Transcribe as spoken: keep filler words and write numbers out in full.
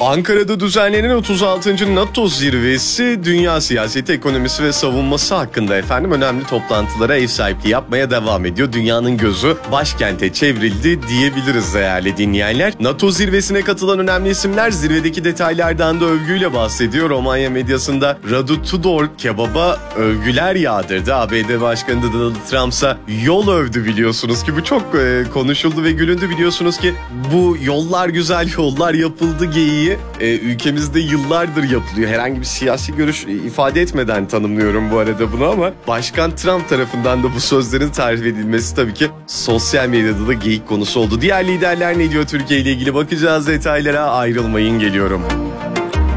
Ankara'da düzenlenen otuz altıncı NATO zirvesi dünya siyaseti, ekonomisi ve savunması hakkında efendim önemli toplantılara ev sahipliği yapmaya devam ediyor. Dünyanın gözü başkente çevrildi diyebiliriz değerli dinleyenler. NATO zirvesine katılan önemli isimler zirvedeki detaylardan da övgüyle bahsediyor. Romanya medyasında Radu Tudor kebaba övgüler yağdırdı. A B D Başkanı Donald Trump'sa yol övdü biliyorsunuz ki bu çok e, konuşuldu ve gülündü biliyorsunuz ki bu yollar güzel yollar yapıldı geyiği e, ülkemizde yıllardır yapılıyor. Herhangi bir siyasi görüş ifade etmeden tanımlıyorum bu arada bunu ama Başkan Trump tarafından da bu sözlerin tarif edilmesi tabii ki sosyal medyada da geyik konusu oldu. Diğer liderler ne diyor Türkiye ile ilgili bakacağız detaylara, ayrılmayın, geliyorum.